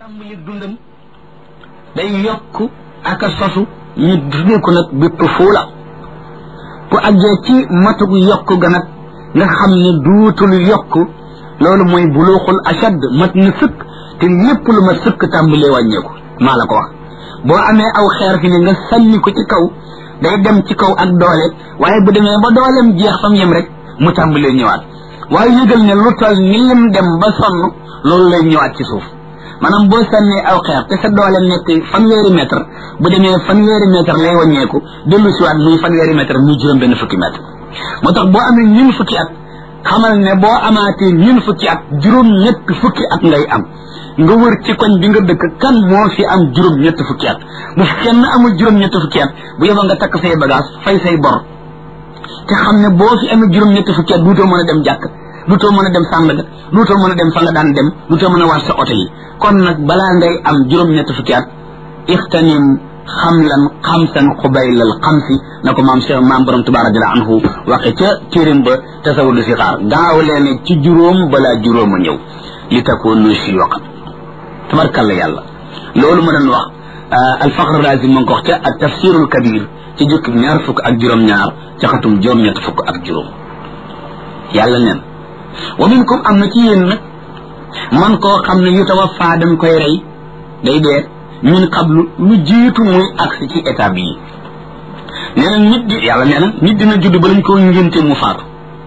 tàmbali dundam day yokk ak a sosu ñu tuddee ko nag bépp fuula bu àggee ci matug yokk ga nag nga xam ne duutul yokk loolu mooy buluuxul ashad mat na sëkk te lépp lu ma sëkk tàmbalee wàññeeku maa la ko wax boo amee aw xeer fi ne nga sànni ko ci kaw day dem ci kaw ak doole waaye bu demee ba dooleem jeex fam yem rek mu tàmbalee ñëwaat waaye yëgal ne lu toll ni lim dem ba sonn loolu lay ñëwaat ci suuf maanaam boo sànnee aw xeer te sa doole nekk fanweeri mètre bu demee fanweeri mètre lay wàññeeku dellu siwaat muy fanweeri mètre muy juróom benn fukki mètre moo tax boo amee ñun fukki at xamal ne boo amaatee ñun fukki at juróom ñett fukki at ngay am nga wër ci koñ bi nga dëkk kan moo fi am juróom ñett fukki at bu kenn amul juróom ñett fukki at bu yeboo nga takk say bagage fay say bor te xam ne boo fi amee juróom ñett fukki at duutoo mën a dem jàkk duutoo mën a dem sàndaga duutoo mën a dem fa nga daan dem duutoo mën a waat sa oto yi kon nag balaa ngay am juróom ñett fukki at ixtanim xamlan xamsan xubaylal xamsi na ko maam Cheikh maam borom Tuubaa radiyallaahu anhu waxe ca téerim ba tasawudu si xaar gaaw leen ci juróom balaa juróom a ñëw li takoonu si waqat tabarkalla yàlla loolu ma doon wax alfaqr razi ma ngi ko wax ca ak tafsirul kabir ci jukki ñaar fukk ak juróom-ñaar ca xatum juróom-ñett fukk ak juróom yàlla neen wa minkum am na ci yéen nag man koo xam ne yu tawaffa dañ koy rey day dee min qablu lu jiitu muy agsi ci étape yi nee na nit di yàlla nee na nit dina judd ba lañ ko ngénte mu faatu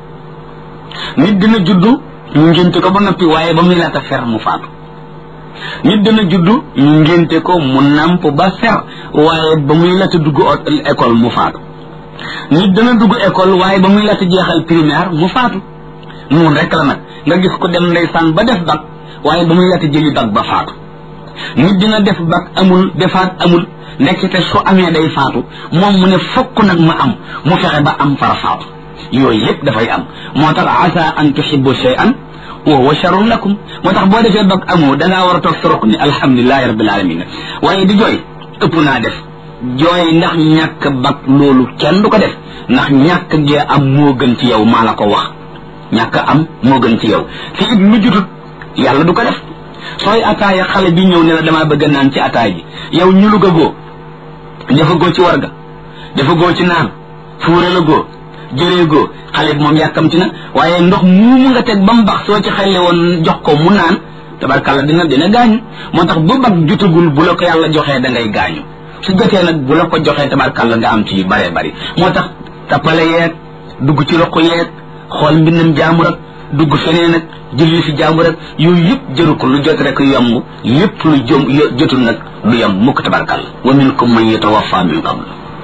nit dina judd ñu ngénte ko ba noppi waaye ba muy laata fer mu faatu nit dina judd ñu ngénte ko mu nàmp ba fer waaye ba muy laata dugg école mu faatu nit dina dugg école waaye ba muy laata jeexal primaire mu faatu noonu rek la nag nga gis ko dem ndeysaan ba def bac waaye ba muy laata jëli bac ba faatu nit dina def bac amul defaat amul nekkite su amee day faatu moom mu ne fokk nag ma am mu fexe ba am fara faatu yooyu yëpp dafay am moo tax asa an tuhibbu shay'an wa huwa sharrun lakum moo tax boo defee bac amoo dangaa war a toog sorok ni alhamdulilahi rabbil alamin waaye di jooy ëpp naa def jooy ndax ñàkk bac loolu kenn du ko def ndax ñàkk gee am moo gën ci yow maa la ko wax ñàkk am moo gën ci yow fi it mu jutut yàlla du ko def sooy ataaya xale bi ñëw ne la damaa bëgg naan ci ataay ji yow ñu lu gagoo dafa goo ci warga dafa goo ci naan fuure la goo jëree goo xale bi moom yàkkamti na waaye ndox mu nga teg ba mu bax soo ci xelle woon jox ko mu naan tabarkàlla dina gaañu moo tax bu bag jutagul bu la ko yàlla joxee da ngay gaañu su jotee nag bu la ko joxee tabarkàlla nga am ci bare bari moo tax tappale yeeg dugg ci roq yeeg xool mbindam jaamur ak dugg feneen ak jël fi jaamur ak yooyu yëpp jëru ko lu jot rek yomb lépp lu jotul nag du yomb mukk tabarkàlla wa minkum man yatawaffa min qabl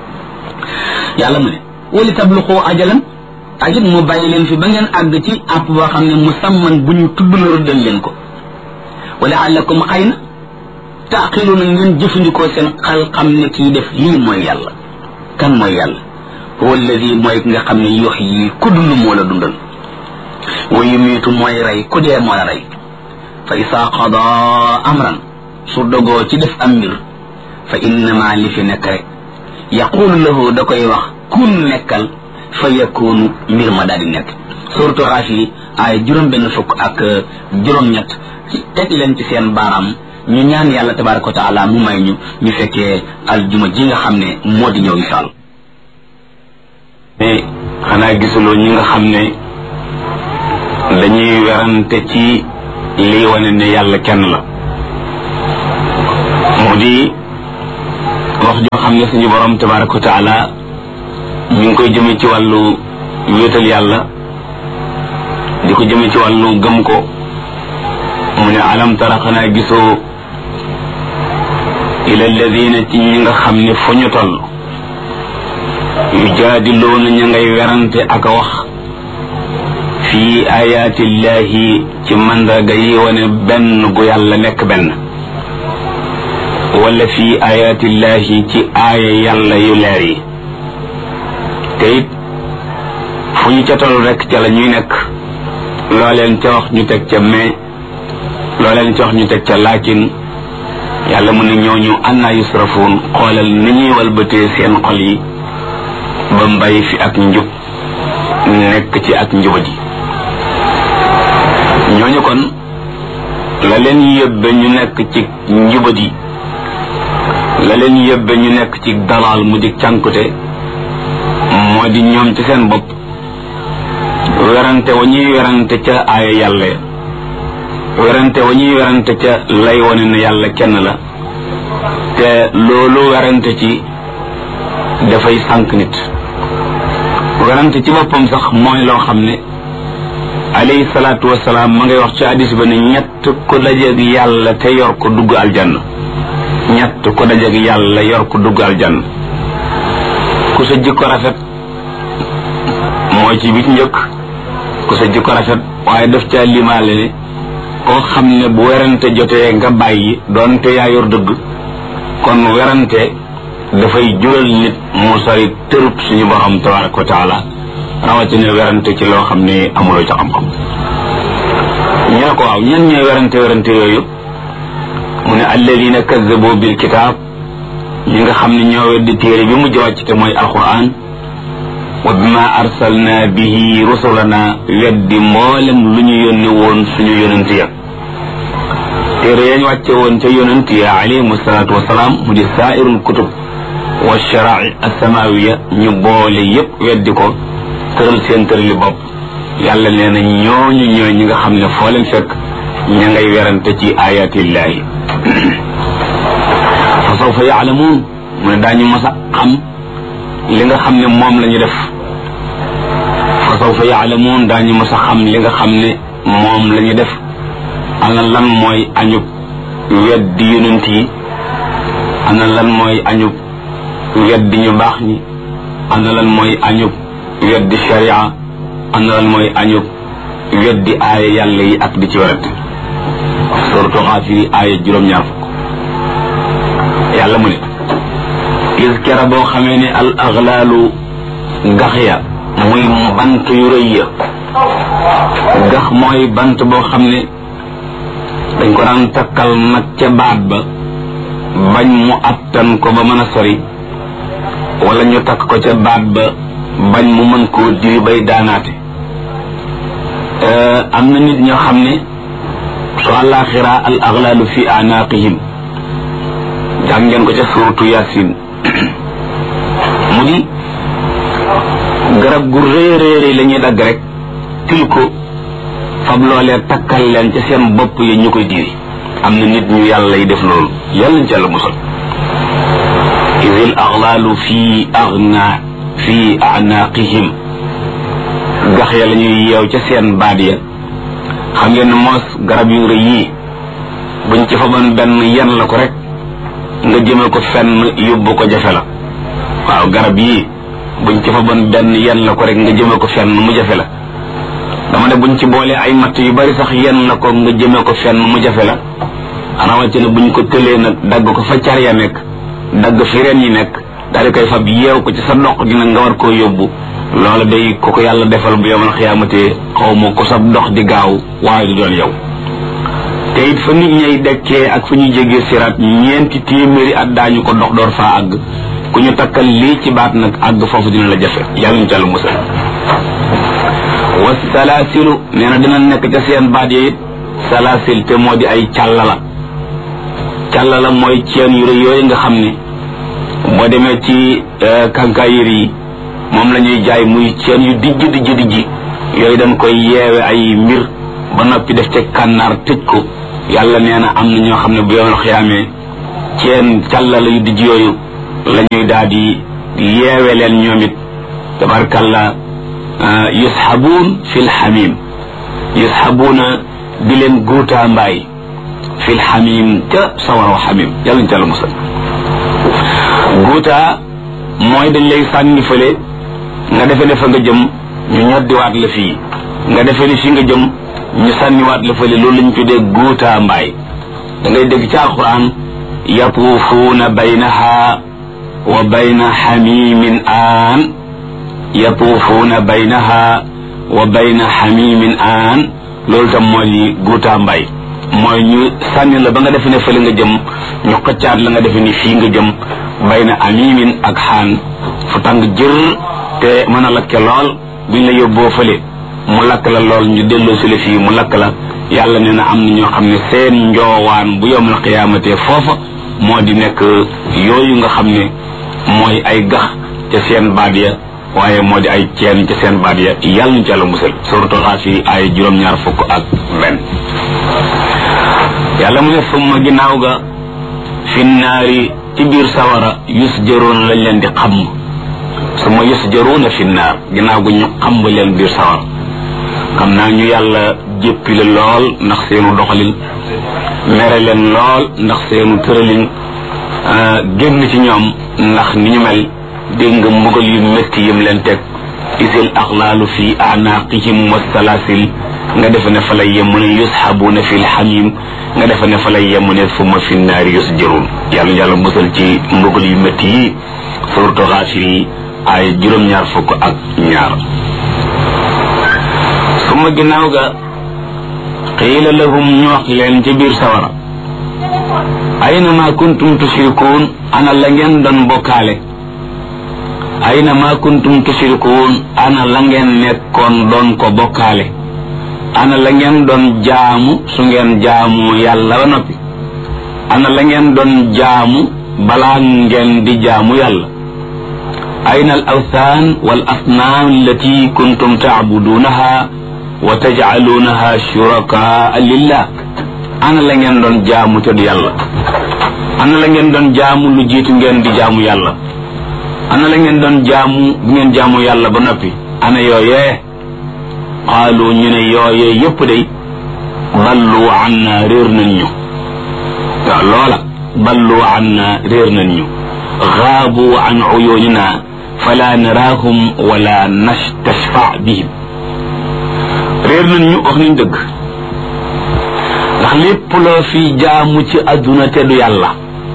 yàlla mu ne wali tabluqu ajalan ajit mu bàyyi leen fi ba ngeen àgg ci àpp boo xam ne musamman bu ñu tudd la rëddal leen ko wala allakum xëy na taaqilu na ngeen jëfandikoo seen xel xam ne kii def lii mooy yàlla kan mooy yàlla huwa alladi mooy ki nga xam ne yuhyi ku dund moo la dundal wa yumiitu mooy rey ku dee moo la rey fa isaa qadaa amran su dogoo ci def am mbir fa innama li fi nekk rek yaqulu lahu da koy wax kun nekkal fa yakunu mbir ma daal di nekk suratu Xaafir ay juróom benn fukk ak juróom-ñett teg leen ci seen baaraam ñu ñaan yàlla tabaraka wa taala mu may ñu fekkee aljuma ji nga xam ne moo di ñëw incha allah mais xanaa gisuloo ñi nga xam ne dañuy werante ci lii wane ne yàlla kenn la mu di wax joo xam ne suñu borom tabaraka wa taala ñu ngi koy jëme ci wàllu wéetal yàlla di ko jëme ci wàllu gëm ko mu ne alam tara xanaa gisoo ila alladina ci ñi nga xam ne fu ñu toll yujaadiluuna ña ngay werante ak a wax fii ayaatillahi ci mandarga yi wane benn gu yàlla nekk benn wala fii ayaatillahi ci aaya yàlla yu leer yi te it fu ñu ca toll rek ca la ñuy nekk loo leen ca wax ñu teg ca mais loo leen ca wax ñu teg ca laakin yàlla mu ne ñooñu annaa yusrafuun xoolal ni ñuy walbatee seen xol yi ba mbay fi ak njub nekk ci ak njubadi ñooñu kon la leen yóbbe ñu nekk ci njubadi la leen yóbbe ñu nekk ci dalaal mu di cànkute moo di ñoom ci seen bopp werante wa ñuy werante ca aaya yàlla ya werante wa ñuy werante ca lay wane ne yàlla kenn la te loolu werante ci dafay sànq nit werante ci boppam sax mooy loo xam ne alayhi salaatu wasalaam ma ngay wax ci hadis ba ne ñett ku dajeeg yàlla te yor ko dugg aljanna ñett ku dajeeg yàlla yor ko dugg aljanna ku sa jikko rafet mooy ci bi ci njëkk ku sa jikko rafet waaye daf ca limaale ne koo xam ne bu werante jotee nga bàyyi doonte yaa yor dëgg kon werante dafay jural nit mu sori tërub suñu borom tabaraka wa taala rawatina werante ci loo xam ne amuloo ca xam-xam ñu ne ko waaw ñan ñooy werante yooyu mu ne alladina kazzabu bil kitaab ñi nga xam ne ñoo weddi téere bi mujj wàcc te mooy alquran wa bima arsalna bihi rusulana weddi mboolem lu ñu yónni woon suñu yonent ya téere yañ wàcce woon ca yonent ya alayhimu salaatu wasalaam mu di saairul kutub wa sharaai asamawiya ñu boole yépp weddi ko tëral seen tërali bopp yàlla nee na ñooñu ñooy ñi nga xam ne foo leen fekk ña ngay werante ci ayatillahi fa sawfa yaalamuun mu ne daañu mas a xam li nga xam ne moom la ñu def fa sawfa yaalamuun daañu mas a xam li nga xam ne moom la ñu def ana lan mooy añub weddi yonent yi ana lan mooy añub weddi ñu baax ñi ana lan mooy añub weddi sharia ana lan mooy añub weddi aaya yàlla yi ak di ci werante suratu Gaafir aaya juróom-ñaar fukk yàlla mu ne iskara boo xamee ne al aghlaalu gax ya muy bant yu rëy ya gax mooy bant boo xam ne dañ ko daan takkal nag ca baat ba bañ mu attan ko ba mën a sori wala ñu takk ko ca baat ba bañ mu mën koo diri bay daanaate am na nit ñoo xam ne su àllaaxira al aghlaalu fi anaaqihim jàng ngeen ko ca suuratu Yaasin mu di garab gu réeréeri la ñuy dagg rek til ko fab loolee takkal leen ca seen bopp yi ñu koy diri am na nit ñu yàlla yi def loolu yàlla ñu ca la musal idil aghlaalu fi a'naaqihim gax ya la ñuy yeew ca seen baat ya xam ngeen ne moos garab yu rëy yii buñ ci faban benn yen la ko rek nga jëme ko fenn yóbbu ko jafe la waaw garab yii buñ ci faban benn yen la ko rek nga jëme ko fenn mu jafe la dama ne buñ ci boolee ay matt yu bari sax yen la ko nga jëme ko fenn mu jafe la rawatina buñ ko tëlee nag dagg ko fa car ya nekk dagg fi reen yi nekk daal di koy fab yeew ko ci sa dox dina nga war koo yóbbu loolu day ko ko yàlla defal bu yawmal xiyaamate xaw ma ko sa dox di gaaw waaye du doon yow te it fa nit ñay dekkee ak fu ñuy jégee siraat 400 at daañu ko dox door faa àgg ku ñu takkal lii ci baat nag àgg foofu dina la jafe yàlla ñu tàll musal wa salaasilu nee na dina nekk ca seen baat yi it salaasil te moo di ay càllala mooy ceen yu rëy yooyu nga xam ne boo demee ci kankaayir yi moom la ñuy jaay muy ceen yu dijj yooyu dañ koy yeewe ay mbir ba noppi def ca kànnaar tëj ko yàlla nee na am na ñoo xam ne bu yoon xiyaamee ceen càllala yu dijj yooyu la ñuy daal di yeewe leen ñoom it tabarkalla yushabuun fil xamim yushabuuna di leen guutaa mbaay fil xamim ca sawaraw xamim yàlla ñu ca la musal guutaa mooy dañ lay sànni fële nga defe ne fa nga jëm ñu ñoddiwaat la fii nga defe ne fii nga jëm ñu sànniwaat la fële loolu lañ tuddee guutaa mbaay da ngay dégg ci alquran yatuufuuna baynaha wa bayna xamimin aan yatuufuuna baynaha wa bayna xamimin aan loolu tam mooy li guutaa mbaay mooy ñu sànni la ba nga defe ne fële nga jëm ñu xëccaat la nga defe ni fii nga jëm bayna amimin ak xaan fu tàng jër te mën a lakke lool buñ la yóbboo fële mu lakk la lool ñu delloo si la fii mu lakk la yàlla nee na am na ñoo xam ne seen njoowaan bu yawmal qiyaamate foofa moo di nekk yooyu nga xam ne mooy ay gax ca seen baat ya waaye moo di ay ceen ca seen baat ya yàlla ñu ci yàlla musal suratu Xaafir ay juróom-ñaar fukk ak benn yàlla mu ne summa ginnaaw ga fi naari ci biir sawara yusjaruuna lañ leen di xam summa yusjaruuna fi naar ginnaaw ga ñu xam ba leen biir sawara xam naa ñu yàlla jéppi la lool ndax seenu doxalin mere leen lool ndax seenu tëralin génn ci ñoom ndax ni ñu mel dégg nga mbugal yu métti yim leen teg isil axlaalu fi anaaqihim wasalaasil nga defe ne fa lay yem mu ne yusxabuuna fi lxamim nga defe ne fa lay yem mu ne summa fi naari yusjaruun yàlla musal ci mbugal yu métti yi suuratu Xaafir yi ay juróom-ñaar fukk ak ñaar summa ginnaaw ga qiila lahum ñu wax leen ci biir sawara ayna ma kuntum tushrikuun ana la ngeen doon bokkaale ayna ma kuntum tushrikuun ana la ngeen nekkoon doon ko bokkaale ana la ngeen doon jaamu su ngeen jaamu yàlla ba noppi ana la ngeen doon jaamu balaa ngeen di jaamu yàlla ayna al awthaan wal asnaam allati kuntum taabuduunaha wa tajcaluunaha shurakaa lillah ana la ngeen doon jaamu te du yàlla ana la ngeen doon jaamu lu jiitu ngeen di jaamu yàlla ana la ngeen doon jaamu bu ngeen jaamu yàlla ba noppi ana yooyee qaalu ñu ne yooyee yépp day ballu anna réer nañ ñu waaw loola ballu anna réer nañ ñu xaabu an uyunina fala naraahum wala nastashfa bihim réer nañ ñu wax nañ dëgg ndax lépp loo fi jaamu ci adduna te du yàlla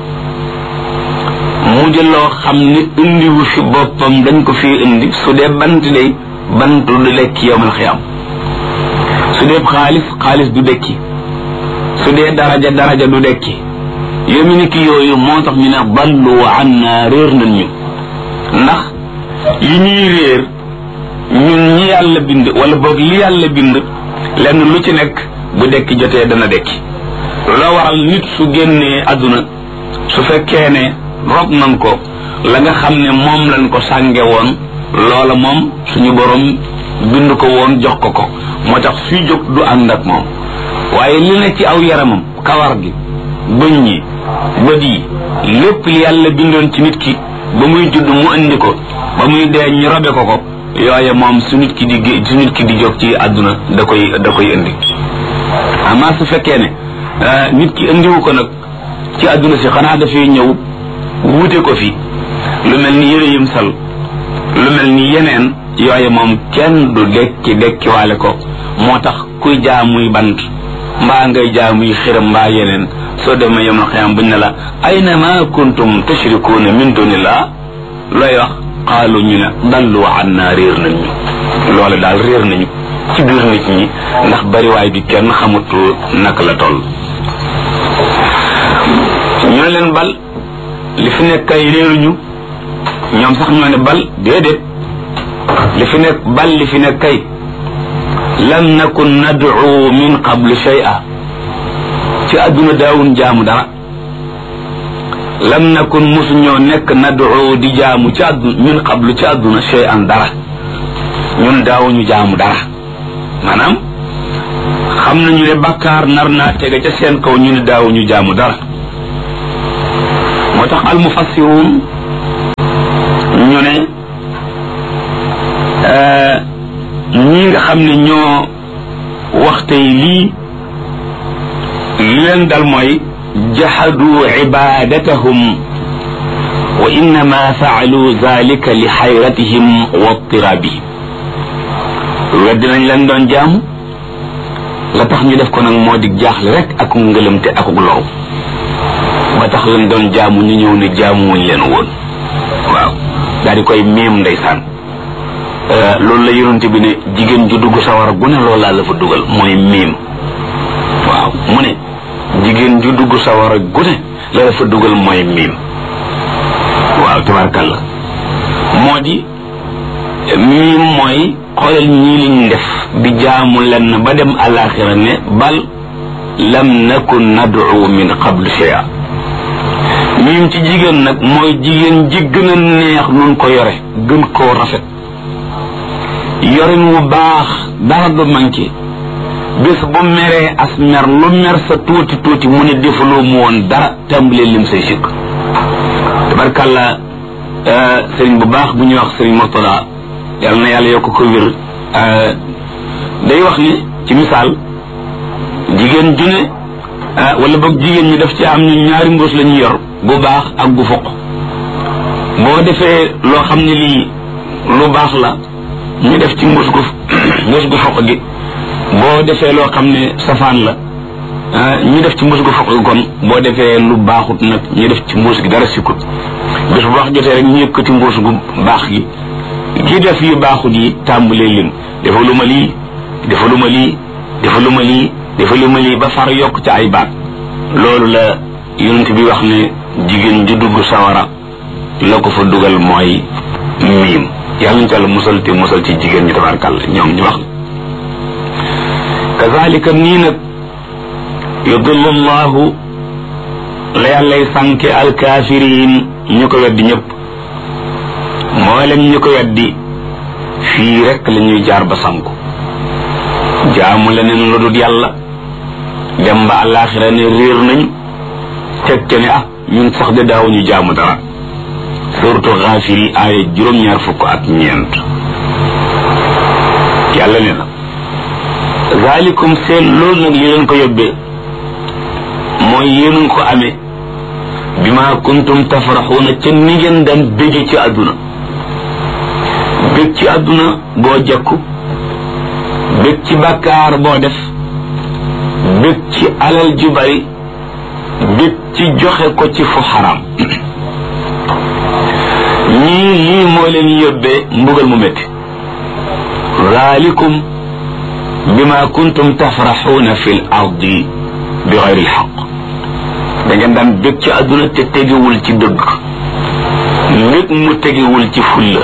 mu di loo xam ne indiwu fi boppam dañ ko fi indi su dee bant day bant du lekki yawmal xiyaam su dee xaalis du dekki su dee daraja du dekki yomi ni ki yooyu moo tax ñu ne ballu anna réer nañ ñu ndax yi ñuy réer ñun ñi yàlla bind wala boog li yàlla bind lenn lu ci nekk bu dekki jotee dana dekki loo waral nit su génnee àdduna su fekkee ne rob nañ ko la nga xam ne moom lañ ko sànge woon loola moom suñu borom bind ko woon jox ko moo tax suy jóg du ànd ak moom waaye li ne ci aw yaramam kawar gi bëñ yi bët yi lépp li yàlla bindoon ci nit ki ba muy judd mu indi ko ba muy dee ñu robe ko yooye moom su nit ki di jóg ci àdduna da koy indi amaa su fekkee ne nit ki indiwu ko nag ci àdduna si xanaa dafay ñëw wute ko fi lu mel ni yére yim sal lu mel ni yeneen yooye moom kenn du dekkiwaale ko moo tax kuy jaamuy bant mbaa ngay jaamuy xiram mbaa yeneen soo demee yom na xiyam buñ ne la ayna ma kuntum tushrikuuna min dunillah looy wax qaalu ñu ne dallu anna réer nañ ñu loola daal réer nañu ci biir nit ñi ndax bariwaay bi kenn xamut naka la toll ñu ne leen bal li fi nekk kay réeruñu ñoom sax ñoo ne bal déedéet li fi nekk kay lam nakun nad'u min qablu shay'a ci àdduna daawun jaamu dara lam nakun musu ñoo nekk nad'u di jaamu ci àdduna min qablu ci àdduna shay'an dara ñun daawuñu jaamu dara maanaam xam nañu ne bakkaar nar naa tege ca seen kaw ñu ne daawuñu jaamu dara moo tax almufassiruun ñu ne ñi nga xam ne ñoo waxte yi lii li leen dal mooy jahadu ibadatahum wa innama faalu zalika li xayratihim wa tirabihim weddi nañ leen doon jaamu la tax ñu def ko nag moo di jaaxle rek ak ngëlëmte ak loru ba tax lañ doon jaamu ñu ñëw ne jaamu wuñ leen woon waaw daal di koy miim ndeysaan loolu la yonente bi ne jigéen ju dugg sawara gu ne loolu laa la fa dugal mooy miim waaw mu ne jigéen ju dugg sawara gu ne la fa dugal mooy miim waaw tabarkalla moo di miim mooy xoolal ñii liñ def di jaamu lenn ba dem alaxira ne bal lam nakun nad'u min qablu shay'a miim ci jigéen nag mooy jigéen ji gën a neex nun ko yore gën koo rafet yorin wu baax dara du manqué bés bu meree as mer lu mer sa tuuti tuuti mu ne defaloo mu woon dara tàmbalee lim say sikk tabarkàlla sëriñ bu baax bu ñuy wax sëriñ Murtada yàlla na yàlla yokk ko wér day wax ni ci misaal jigéen ju ne wala boog jigéen ñi daf ci am ñu ñaari mbuus la ñu yor bu baax ak gu foq boo defee loo xam ne lii lu baax la ñu def ci mbuus gu foq gi boo defee loo xam ne safaan la ñu def ci mbuus gu foq gi kon boo defee lu baaxut nag ñu def ci mbuus gi dara sikkut bés bu baax jotee rek ñu yëkkati mbuus gu baax gi kii def yu baaxut yi tàmbalee lim defaluma lii defaluma lii defaluma lii defaluma lii ba far yokk ca ay baat loolu la yonent bi wax ne jigéen ju dugg sawara la ko fa dugal mooy miim yàlla ñu ci àlla musal te musal ci jigéen ñi tabarkàlla ñoom ñu wax kazalika nii nag yudillu llahu la yàllay sànke alkaafiriin ñu ko weddi ñëpp moo leen ñu ko weddi fii rek la ñuy jaar ba sànku jaamu leneen lu dul yàlla dem ba àllaaxira ne réer nañ teg te ne ñun sax de daawuñu jaamu dara surtout Gaafiri aaya 24 yàlla ne na zalikum seen loolu nag li leen ko yóbbee mooy yéen ko amee bima kuntum tafraxuuna ca ni ngeen daan bégge ci àdduna bég ci àdduna boo jekku bég ci bàkkaar boo def bég ci alal ju bari bég ci joxe ko ci fu xaraam ñii lii moo leen yóbbee mbugal mu métti zalikum bima kuntum tafraxuuna fi l ardi bi gayri lxaq da ngeen daan bég ci àdduna te tegewul ci dëgg mbég mu tegewul ci fulla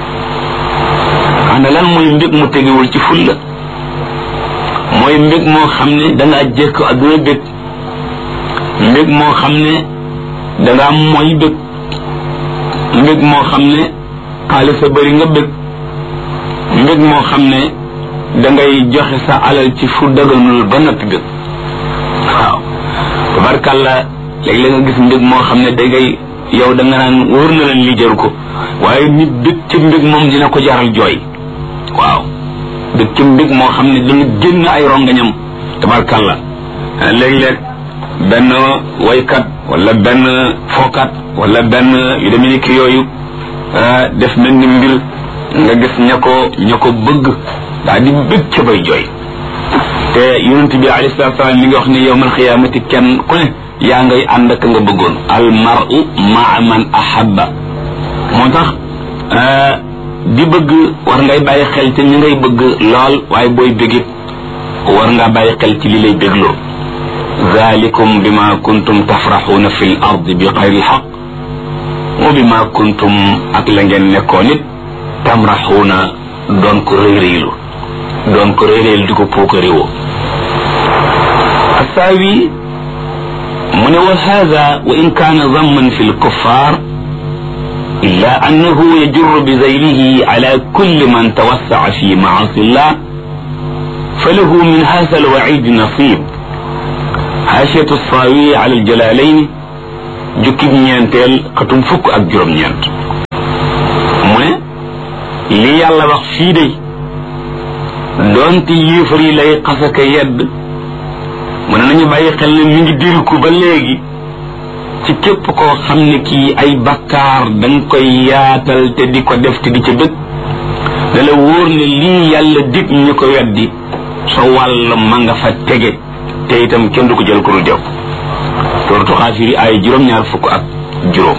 ana lan mooy mbég mu tegewul ci fulla mooy mbég moo xam ne dangaa jekk àdduna bég mbég moo xam ne dangaa mooy bég mbég moo xam ne xaalis sa bëri nga bég mbég moo xam ne dangay joxe sa alal ci fu daganul ba noppi bég waaw tabarkàlla léeg-léeg nga gis mbég moo xam ne dangay yow da nga naan wóor na leen li jaru ko waaye nit bég ci mbég moom dina ko jaral jooy waaw bég ci mbég moo xam ne dana génn ay rongañam tabarkàlla léeg-léeg benn waykat wala benn fookat wala benn yu demee ni ki yooyu def mel ni mbir nga gis ña ko bëgg daal di bég ca bay jooy te yonent bi alayhi salaatu salaam li nga wax ne yawmal xiyaamati kenn ku ne yaa ngay ànd ak nga bëggoon al mar'u ma'a man ahabba moo tax di bëgg war ngay bàyyi xel te ñi ngay bëgg lool waaye booy bégit war ngaa bàyyi xel ci li lay bégloo zalikum bima kuntum tafraxuuna fi l ardi bi xayri lxaq wa bima kuntum ak la ngeen nekkoon it tamraxuuna doon ko réyréylu di ko puukaréwoo assaawi mu ne wa hada wa in kaana damman fi lkuffar illa annahu yajurru bi zaylihi ala kulli man tawassaca fi maasi llah falahu min hada alwacid nasib haashiyatu saawi ala aljalalayn jukkib ñeenteel xatum fukk ak juróom-ñeent mu ne li yàlla wax fii day doonte yéefar yi lay xasaka yedd mu ne nañu bàyyi xel ne mi ngi diriku ba léegi ci képp koo xam ne kii ay bakkaar danga koy yaatal te di ko def te di ca dëkk da la wóor ne lii yàlla dig ñu ko weddi sa wàll ma nga fa tege te itam kenn du ko jël ko dul jëw suuratu Gaafir ay 24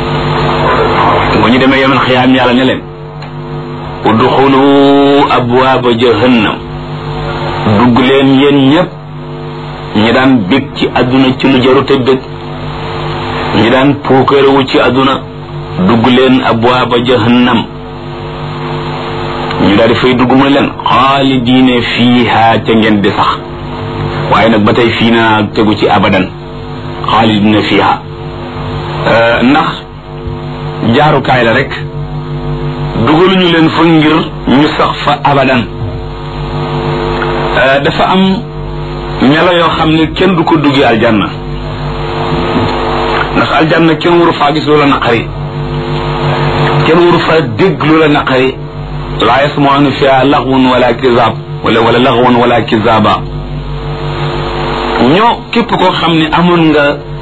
bu ñu demee yawmal xiyaam yàlla ne leen udxulu abwaaba jahannam dugg leen yéen ñëpp ñi daan bég ci àdduna ci lu jarute bég ñi daan puukarewu ci àdduna dugg leen abwaaba jahannam ñu daal di fay dugg mu leen xaalidiina fiiha ca ngeen di sax waaye nag ba tey fii naa tegu ci abadan xaalidiina fiiha ndax jaarukaay la rek dugaluñu leen fa ngir ñu sax fa abadan dafa am melo yoo xam ne kenn du ko duggee aljanna ndax aljanna kenn waru faa gis loola naqari kenn waru faa dégg loola naqari laa yasmauna fiha laxwun wala kizab wala laxwun wala kizaba ñoo képp koo xam ne amoon nga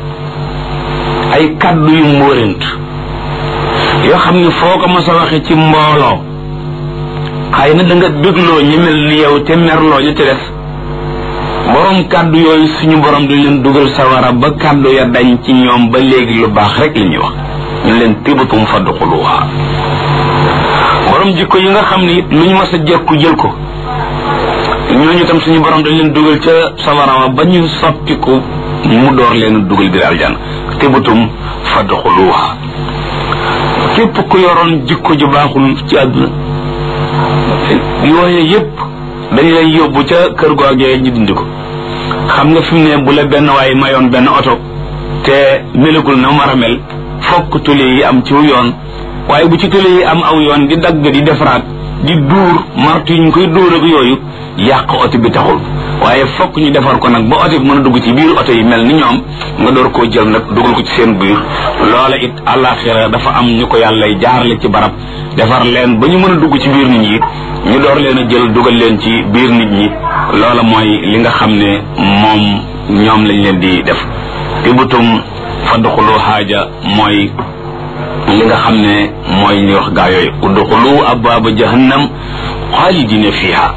ay kaddu yu mbóorent yoo xam ne foo ko mos a waxe ci mbooloo xëy na da nga dégloo ñi mel ni yow te merloo ñu te des borom kaddu yooyu suñu borom dañ leen dugal sawara ba kaddu ya dañ ci ñoom ba léegi lu baax rek li ñuy wax ñu leen tibatum fadxuluha borom jikko yi nga xam ne it lu ñu mas a jekku jël ko ñooñu tam suñu borom dañ leen dugal ca sawara wa ba ñu soppiku mu door leen dugal biir aljanna tibatum fadxuluha képp ku yoroon jikko ju baaxul ci àdduna yooyu yépp dañ lay yóbbu ca kër googee ñu dindi ko xam nga fi mu ne bu la benn waaye mayoon benn oto te melagul na war a mel fokk tule yi am ci yoon waaye bu ci tule yi am aw yoon di dagg di defaraat di duur martu yi ñu koy dóor ak yooyu yàq oto bi taxul waaye fokk ñu defar ko nag ba oto bi mën a dugg ci biir oto yi mel ni ñoom nga door koo jël nag dugal ko ci seen biir loola it àllaaxira dafa am ñu ko yàlla jaarale ci barab defar leen ba ñu mën a dugg ci biir nit ñi ñu door leen a jël dugal leen ci biir nit ñi loola mooy li nga xam ne moom ñoom lañ leen di def tibutum fadxulu xaaja mooy li nga xam ne mooy ñu wax gaa yooyu udxulu abwaaba jahannam xaalidina fiha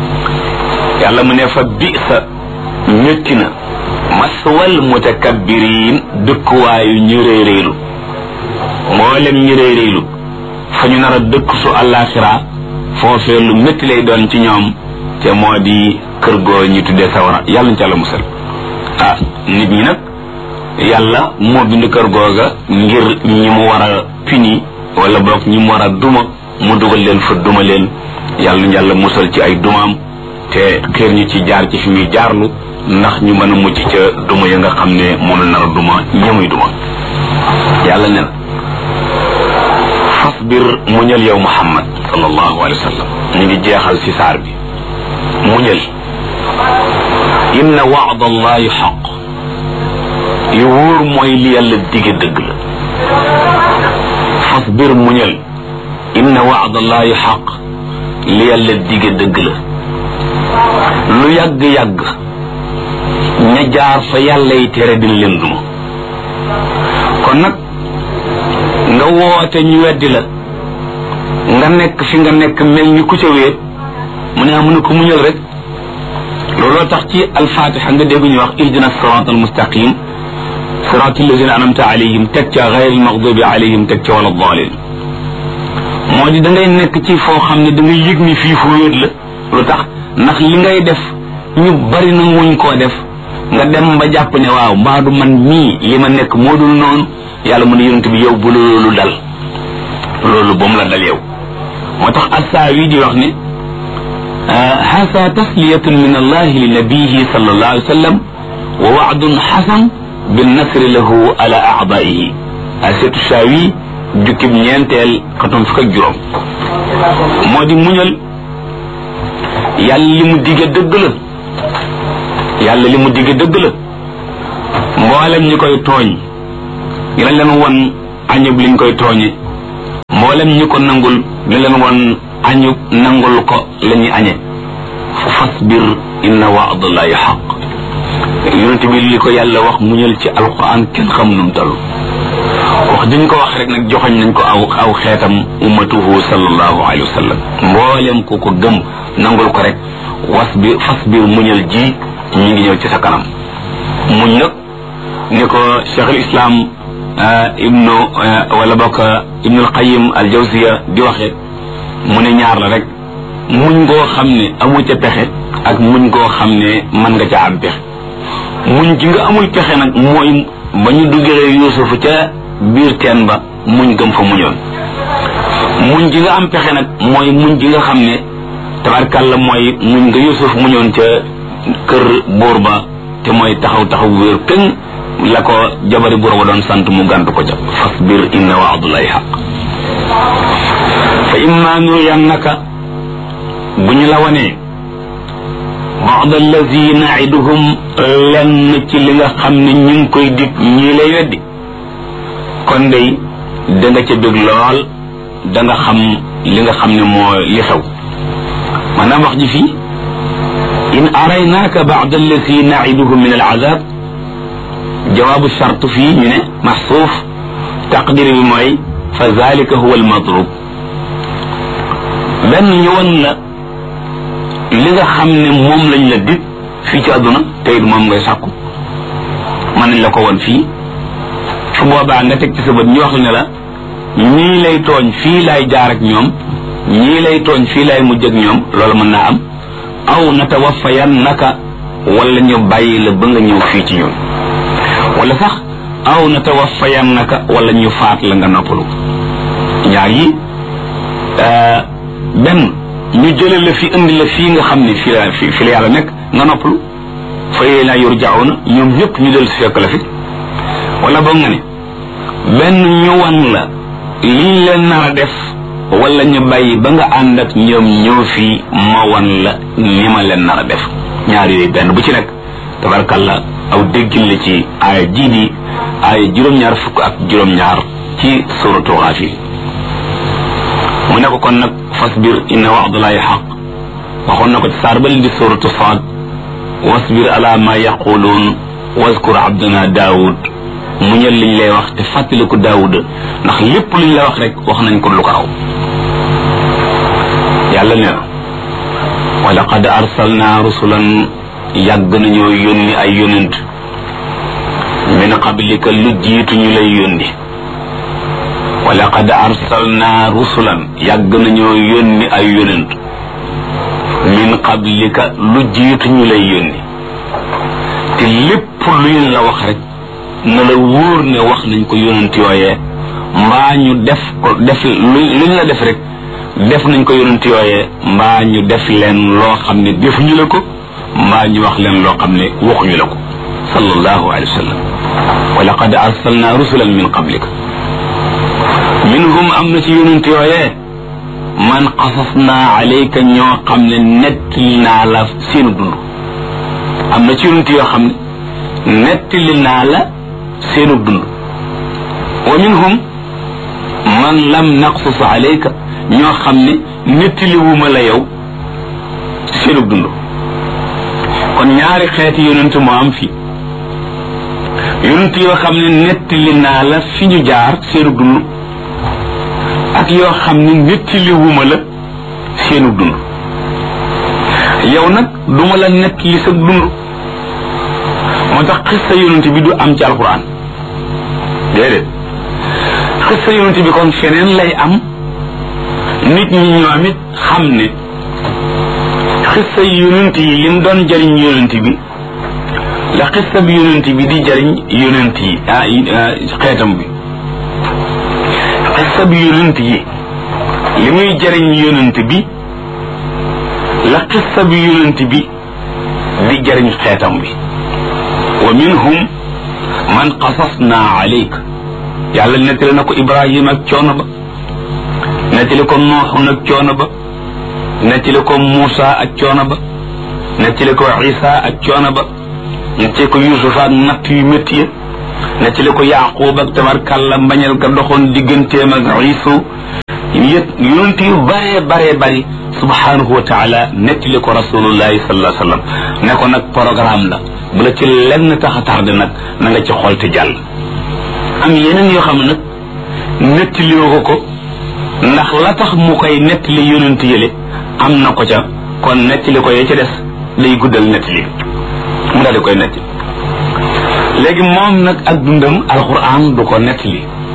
yàlla mu ne fa bisa métti na maswal mutakabbiriin dëkkuwaayu ñu réeréelu mboolem ñu réeréelu fa ñu nar a dëkk su àllaaxira foofee lu métti lay doon ci ñoom te moo di kër goo ñu tuddee sawara yàlla ñu ci àlla musal nit ñi nag yàlla moo bind kër googa ngir ñi mu war a puni wala boog ñi mu war a duma mu dugal leen fa duma leen yàlla ñu yàlla musal ci ay dumaam te xeer ñu ci jaar ci fi muy jaarlu ndax ñu mën a mucc ca duma ya nga xam ne moom la nar a duma ñamuy duma yàlla ne fasbir muñal yow muhammad sallallahu alayhi wa sallam ñu ngi jeexal ci saar bi muñal inna wa'da allahi xaq yu wóor mooy li yàlla dige dëgg la fasbir muñal inna wa'da allahi xaq li yàlla dige dëgg la lu yàgg-yàgg ña jaar fa yàlla yi tere dina leen duma kon nag nga woote ñu weddi la nga nekk fi nga nekk mel ni ku ca wéet mu ne amu ne ko muñal rek looloo tax ci alfatiha nga dégg ñu wax ihdina sirata almustaqim sirata alladina anamta alayhim teg ca gayr almaghdubi alayhim teg ca wala dalin moo di da ngay nekk ci foo xam ne da ngay yëg ni fii fu wéet la lu tax ndax li ngay def ñu bari na muñ koo def nga dem ba jàpp ne waaw mbaadu man mii li ma nekk moo dul noonu yàlla mu ne yonent bi yow bu loolu dal loolu ba mu la dal yow moo tax assaawi di wax ne hasa tasliyatun min allahi li nabihi sallallahu alayhi wa sallam wa waadun xasan bin nasri lahu ala aadaihi asetu saawi jukkib ñeenteel xatum fukk ak juróom moo di muñal yàlla li mu dige dëgg la yàlla li mu dige dëgg la mboolem ñi koy tooñ dina leen won añub liñ koy tooñe mboolem ñi ko nangul dina leen won añub nangul ko la ñuy añe fa fasbir inna wa'dallahi xaq yonent bi li ko yàlla wax muñal ci alquran kenn xam nu mu toll wax dañ ko wax rek nag joxoñ nañ ko aw xeetam ummatuhu sallallahu alayhi wa sallam mboolem ku ko gëm nangul ko rek fasbir muñal ji ñi ngi ñëw ci sa kanam muñ nag ni ko cheikh al islam ibnu wala bokk ibnu al qayyim al jawziya di waxe mu ne ñaar la rek muñ goo xam ne amu ca pexe ak muñ goo xam ne mën nga ca am pexe muñ gi nga amul pexe nag mooy ba ñu duggee yuusufu ca biir teen ba muñ gëm fa muñoon muñ gi nga am pexe nag mooy muñ gi nga xam ne tabarkàlla mooy muñ nga Yusuf muñoon ca kër buur ba te mooy taxaw wéer këñ la ko jabari buur ba doon sant mu gànt ko ca fasbir inna wa'dallahi haqq fa imma nuriyannaka bu ñu la wanee ba'da allazi na'iduhum lenn ci li nga xam ne ñu ngi koy dig ñii lay weddi kon day da nga ca bëgg lool da nga xam li nga xam ne moo li xew maanaam wax ji fii in araynaaka ba'da allazi na'iduhum min al-'adab jawaabu shart fii ñu ne mahsuuf taqdir bi mooy fa zalika huwa al-matlub benn ñu won la li nga xam ne moom lañ la dig fii ci àdduna te it moom ngay sàkku mën nañ la ko won fii su boobaa nga teg ci sa bët ñu wax ne la ñii lay tooñ fii laay jaar ak ñoom ñii lay tooñ fii laay mujj ak ñoom loolu mën naa am aw natawaffayannaka wala ñu bàyyi la ba nga ñëw fii ci ñun wala sax aw natawaffayannaka wala ñu faat la nga noppalu ñaar yi benn ñu jële la fi indi la fii nga xam ne fi la yàlla nekk nga noppalu fa ilayna yurja'una ñoom ñëpp ñu del si fekk la fi wala boog nga ne benn ñu wan la liñ leen nar a def wala ñu bàyyi ba nga ànd ak ñoom ñëw fii ma wan la ni ma leen nar a def ñaar yooyu benn bu ci nekk tabarkalla aw déggin la ci aaya jii di aaya juróom-ñaar fukk ak juróom-ñaar ci suratu Ghafir mu ne ko kon nag fasbir inna wa'dallahi haqq waxoon na ko ci saar ba leen di suratu Saad wasbir ala ma yaquluun wazkur abdana Daawud muñal liñ lay wax te fàttaliku Daawud ndax lépp luñ la wax rek wax nañ ko lu ko raw yàlla nee na wa laqad arsalna rusulan yàgg nañoo yónni ay yónent min qablika lu jiitu ñu lay yónni wa laqad arsalna rusulan yàgg nañoo yónni ay yónent min qablika lu jiitu ñu lay yónni te lépp luñ la wax rek na la wóor ne wax nañ ko yónent yooyee mbaa ñu def ko def luñ la def rek def nañ ko yónent yooyee mbaa ñu def leen loo xam ne defuñu la ko mbaa ñu wax leen loo xam ne waxuñu la ko sallallahu alayhi wa sallam wa laqad arsalna rusulan min qablika minhum am na ci yónent yooyee man qasasna alayka ñoo xam ne nettali naa la seenu dund am na ci yónent yoo xam ne nettali naa la seenu dund wa minhum man lam naqsus alayka ñoo xam ne nettaliwuma la yow seenu dund kon ñaari xeeti yonent moo am fii yonent yoo xam ne nettali naa la fi ñu jaar seenu dund ak yoo xam ne nettaliwuma la seenu dund yow nag duma la nettali sa dund moo tax xissa yonent bi du am ci alquran déedéet xissa yonent bi kon feneen lay am nit ñi ñoom it xam ne xissa yonent yi lim doon jëriñ yonent bi la xissa bi yonent bi di jëriñ yonent yi xeetam bi xissa bi yonent yi li muy jëriñ yonent bi la xissa bi yonent bi di jëriñ xeetam bi wa minhum man qasasna alayk yàlla nettali na ko Ibrahima ak coono ba nettali ko Nuux nag coono ba nettali ko Muusa ak coono ba nettali ko Isa ak coono ba nettali ko Yuusufa ak natt yu métti ya nettali ko Yaaqub ak tabarkàlla mbañal ga doxoon digganteem ak Iisu yonent yu bare bari subhanahu wa taala nettali ko rasulullahi sallallahu alayhi wa sallam ne ko nag programme la bu la ci lenn tax a tardé nag na nga ci xool te jàll am yeneen yoo xam ne nag nettaliwoo ko ndax la tax mu koy nettali yonent yële am na ko ca kon nettali ko yee ca des day guddal nettali mu daal di koy nettali léegi moom nag ak dundam alquran du ko nettali